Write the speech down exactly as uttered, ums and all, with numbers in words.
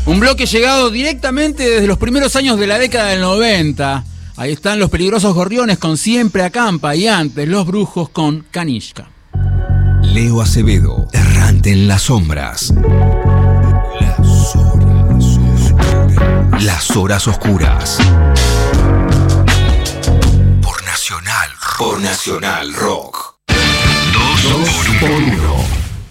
Un bloque llegado directamente desde los primeros años de la década del noventa. Ahí están Los Peligrosos Gorriones con Siempre Acampa y antes Los Brujos con Kanishka. Leo Acevedo, errante en las sombras. Las horas oscuras. Las horas oscuras. Por Nacional Rock. Por Nacional Rock. Dos, Dos por uno.